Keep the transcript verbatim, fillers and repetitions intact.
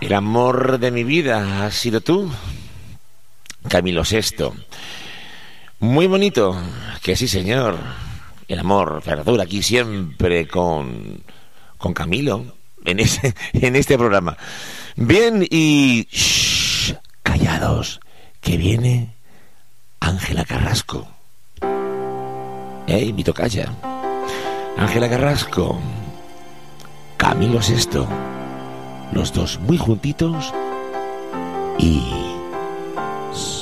El amor de mi vida has sido tú, Camilo Sesto. Muy bonito, que sí, señor. El amor perdura aquí siempre con, con Camilo, en, ese, en este programa. Bien, y shh, callados, que viene Ángela Carrasco. Eh, mi tocaya. Ángela Carrasco, Camilo Sesto, los dos muy juntitos y...